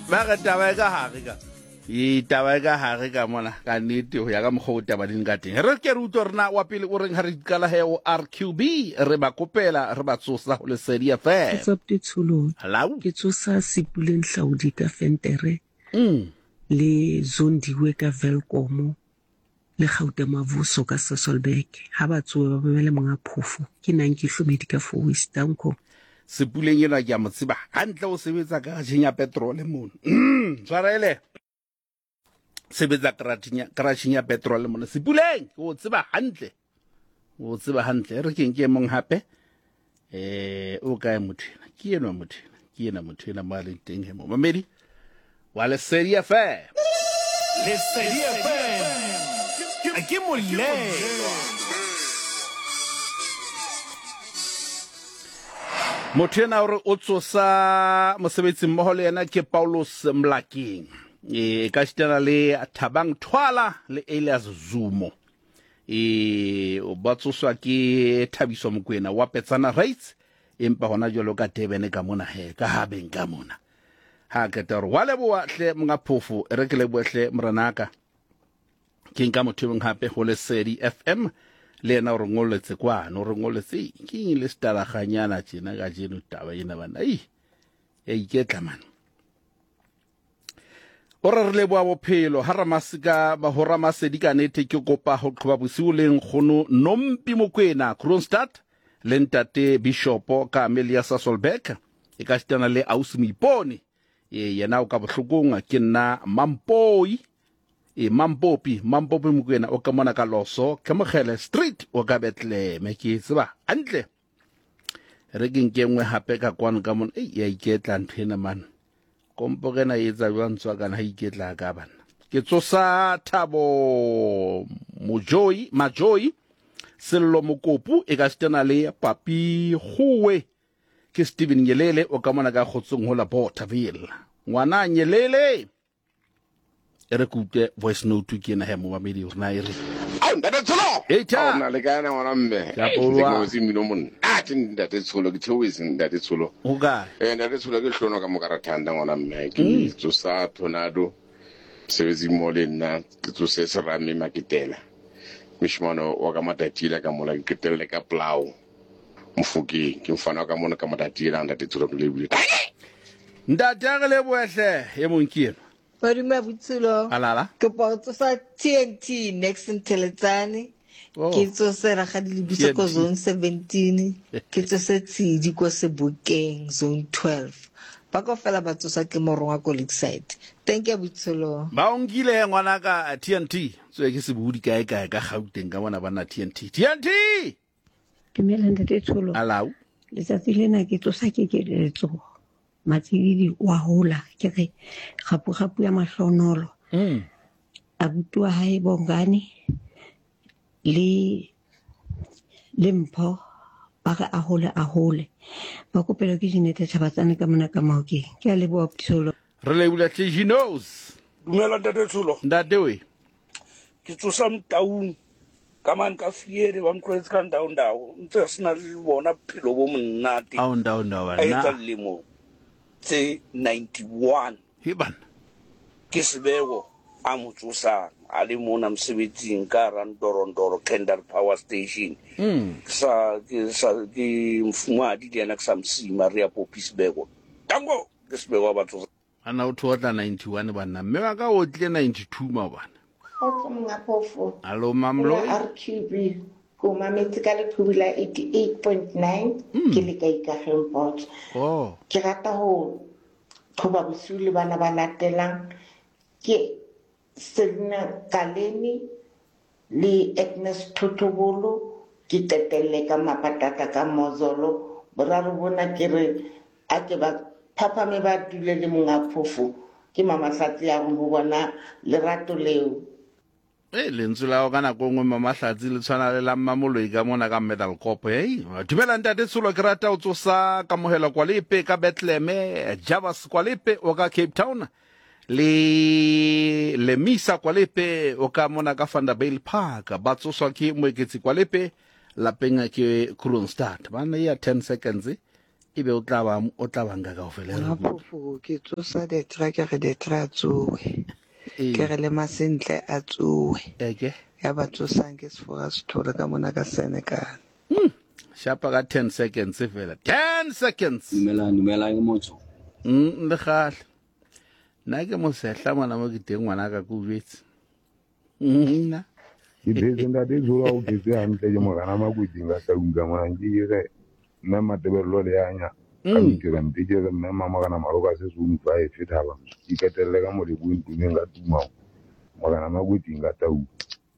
ba ga taba ka hare ka taba ka hare ka mona ka nnete ho ya ka mokgwa o taba ding ka teng re ke re utlwa rena wa pele o reng ha re dikala he o RQB re ba kopela re ba tsosa ho Lesedi FM Tsopte Tsholo ke tsosa Sipuleng Hlaudi ka Ventere le Zondiwe ka Velkomo le Gauteng Mavuso ka Sasolburg ha ba tsoe ba bemele monga phofo ke nang ke hlomedi ka for Wistanko Sipuleng ena ke a mo tseba hantle o sebetsa ka gajeng ya petrol mono tshwarele sebetsa karashing ya petrol mono Sipuleng o tseba hantle re ke mong hape o kae mothena ke ena mothena ma le teng he mo mamedi wa Lesedi FM ke molelo mothena hore o tsosa mosebetsi mmoho le yena ke Paulus Mlakeng ka stena le Thabang Thwala le Elias Zumo o ba tsoswa ke Thabiso Mokwena wa Petsana Rights empa hona jwalo ka Durban ka mona he ka habeng ka mona ha ka toro wa leboa hle mga phofu re ke lebohle moranaka ke nka motho mong hape ho Lesedi FM le yena o re ngolletse kwana o re ngolletse ke eng le staraganyana tjena ka jeno taba ena bana iketla man o re leboa bophelo ha ramasika ba ho Ramasedi ka nete ke kopa ho qhoba bosiu leng khono Nompi Mokwena Kronstadt le ntate Bishopo ka Amelia Sasolburg e ka stana le Ausmi Pone yena o ka bohlokong ke nna Mampoi Mampopi Mokwena o ka mona ka Loso Kemogele Street o ka Bethlehem ke tseba antle re ke nkengwe hape ka kwana ka mona ya iketla nthena man kompo gena etsa jwantswa kana ha iketla ka bana ke tsosa Thabo Majoyi Sello Mokopu e ka stena le Papi Khuwe ke Steven Nyelele o ka mona ka Khotsong ho la Bothaville ngwana Nyelele re kute voice note ke na he mo mamedi rena ere ndate Tsholo na le kana ngwana mme Kapolwa mino mon ndate Tsholo ke tshowisi ndate Tsholo oka ndate Tsholo ke hlono ka mokarathanda ngwana mme ke tsosa Tornado sebezi mole nna ke tsose Serame Makitela mishmano wa ka Matatila ka mola ke telle ka Plau Mfuki ke mfana ka mona ka Matatila ndate Tsholo ke lebile ndate ga le boehle e monkiro Baduma Butsulo alala ke potsa TNT next Nteletsane ke tsosela ga dilebisa ko zone 17 ke tsosetse di ko Sebokeng zone 12 ba go fela ba tsosa ke moronga ko Lakeside thank you Butsulo ba ongile ngwana ka TNT so ke se budi kae ka Gauteng ka bona bana TNT ke melanda te Tsholo alau letsatsi lena ke tsosa ke letso matsididi wa hola ke re gapu ya mahlonolo abutua hae bongane le Mpho ba ga a hole ba kopela ke Jinete Thabatsane ka mona ka maoke ke a leboa Tsholo re le bula Tjinos dumela ndate Tsholo ndate we ke tsosa Mtaung ka man ka fiere ba mtlwetse ka ndao ntse sena le bona phelo bo monnate ndao a etsa lemo tse 91 hiban ke Sebego a motsosa a le mona mosebetsing ka Randorondoro Kendal Power Station ke mfumadi di ana ke sa msima rea Poppy Sebego tango ke Sebego ba tsosa ana o thotla 91 bana mme ba ka o tle 92 ma bana o tsamaya phofo allo mamlo RQB ko mametse ka le phubula 88.9 ke le ka ikagempot ke rata ho thoba bosiu le bana ba latelang ke Selina Kaleni le Agnes Thotobolo ke tetelle ka Mapatata ka Mozolo boraro bona ke re a ke ba phapame ba dule le monga phofo ke mama Hlatsi ya go bona lerato leo lentswe la kana go ngwe mama Hlatsi le tshwana le la mmamoloi ka mona ka Medal Corp dumela ntate Tsholo ke rata o tsosa ka mohela kwa lepe ka Bethlehem Javas kwa lepe o ka Cape Town le Misa kwa lepe o ka mona ka Vanderbilt Park ba tsoswa ke moeketsi kwa lepe la penga ke Kronstadt bana ya 10 seconds ebe o tla ba nka kaofela Nna phofo ke tsosa detra ke re detra a tsowe ke re le masentle a tsowe ya ba tsosang ke sefoga sethole ka mona ka Senegal. Shapa ka 10 seconds fela 10 seconds Dumelang motho le gale nna ke mo sehla mona mo ke teng ngwana ka go jwetse nna ke bese nda de zola o ke hantle ke mogana makudinga sa unga mang ke re nna matebelo le yanya ka ntira ntike re nna mama kana maroka se se umfa e fetaba iketelle ka mo le buntune nga tuma mogana makudinga ta u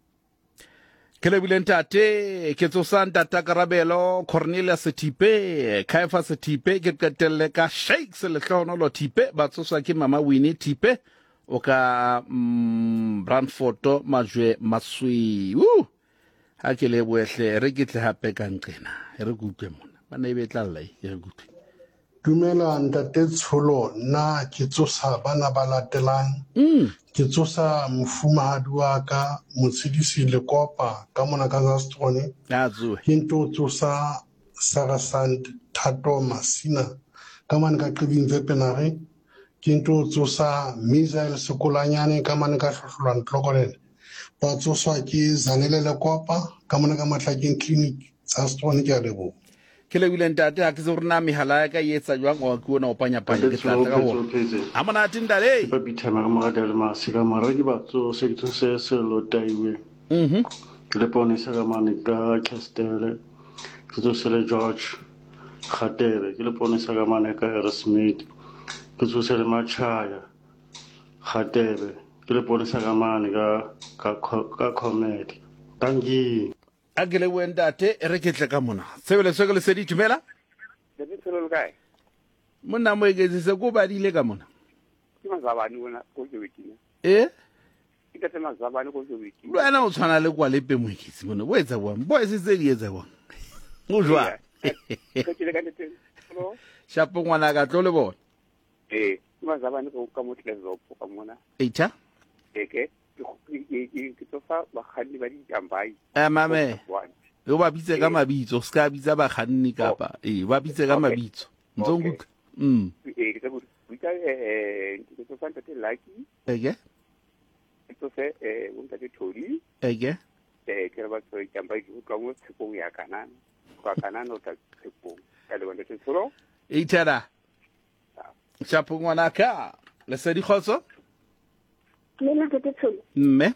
ke le bilentate ke tsosa ntata Karabelo Cornelius Tipe Kaifa Tipe ke ketelle ka Sheikh Selehlono Tipe ba tsosa ke mama Winnie Tipe o ka Brandford Majwe Maswi ha ke le boehle re ke tle hape ka nqena re kutle mona bana e betla lla e re kutle. Dumela ntate Tsholo nna ke tsosa bana ba latelang ke tsosa mofumahadi wa ka Motshedisi Lekopa ka mona ka Zastone ke nto tsosa Sarasand Thato Masina ka mona ka Qibing Vepenare ke nto tsosa Misael Sekolanyane ka mona ka Hlohlolwan Tlokolele ba tsoswa ke Zanele Lekopa ka mona ka Matlakeng Clinic Zastone ke a lebo ke le bilentate ha ke se rena mehala ya ka etsa jwang o ke ona o panya ke tla ka ho a mona tindale ba bitama ka mogada le masika mara ke batso se ke se lo taiwe le pone sa ka mane ka Castele ke tsosele George Khatebe ke le pone sa ka mane ka Smith ke tsosele Machaya Khatebe ke le pone sa ka mane ka Comedy tangi agele wendate re ke tle ka mona sebele se ke le sedi dumela le tselo le kae monna mo egetse go ba dile ka mona ke mazabani wona go jwetile ke ka tsema mazabani go jwetile lwana o tshwana le kwa lepe mo egetse mona bo etsa bong bo se di etsa bong go jwa ke le ka tselo shapo ngwana ka tlo le bona mazabani go ka motle zopo ka mona echa ke tsosa bakganni ba dijambai mame o ba bitse ka mabitso ska bitsa bakganni kapa ba bitse ka mabitso ntso ngutla ke tsa buta ke tsosa ntate Lucky ke tsosa ntate Tholi ke re ba tsosa dijambai go ka mo tshepong ya Kanana kwa Kanana o tla tshepong ka le bona tselo itara shapo ngwana ka le se di khotso Lela ke tsolo. Mme.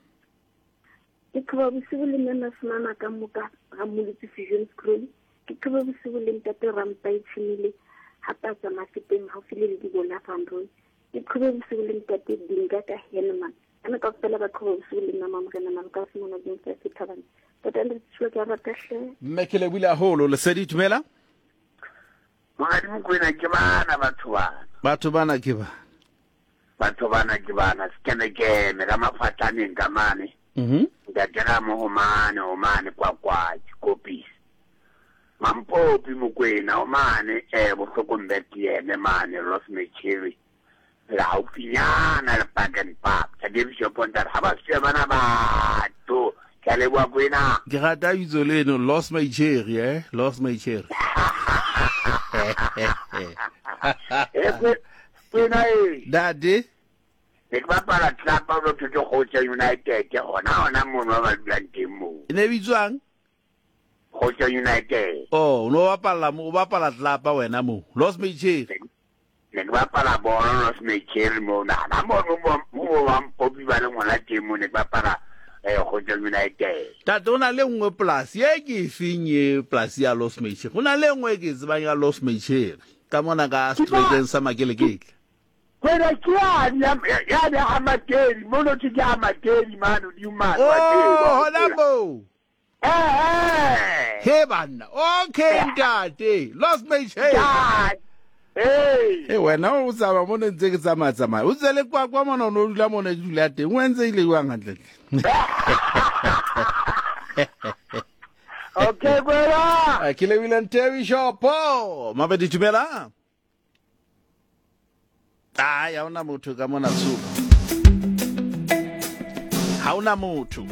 Ke tloba bosigo le nna semama ka moka ga Molitse Fusion Scroll. Ke tloba bosigo le ntate Rampa itshimile hapa tsa mafeteng ha file le dibola fandroi. Ke tloba bosigo le ntate Dinga ka Henman. Ana ka fela ba tloba bosigo le nna mama kana mama ka semona di ntse se thabana. Tota le tsho ka ba tahle. Mme ke le bula holo le sedi dumela? Mogadi mokwena ke bana batho bana ke ba batho bana ke bana skene ka mafatlaneng ka mane ngatela mo omane kwa kopisi mampopi mokwena omane bohlokombeti ene mane Rosemary la ufinyana le Park Park ka division ponta ha ba se bana batho ka le bua kwena ke rata itso leno Lost My Cherry Lost My Cherry Daddy ke ba para tlapa lo tlo go tsa United ona mono ba blanting mo ne bitswang go tsa United no ba pala tlapa wena mo Lost My Cherry ne ba para bona Lost My Cherry mo na mo wa mpopi ba le ngwana temo ne ba para go tsa United tatona le ngwe plus ye ke finye plus ya Lost My Cherry gona le ngwe ke tsebanya Lost My Cherry ka mona ka street sa makelekeke kwena ya amateli mono ke amateli mano di umani honamo he bana okay ntate Lost My Cherry wena o tsaba mona ntse ke tsamaya o tsele kwa mona no dula mona ke dula teng o ntse ile wa ngantle okay kwela ke le bile ntebi shopo mabedi tumela hauna motho ka mona tsuba hauna motho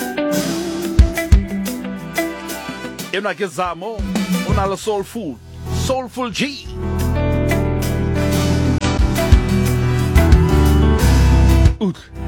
enwa ke Zamo ona le Soul Food Soulful G. Oud.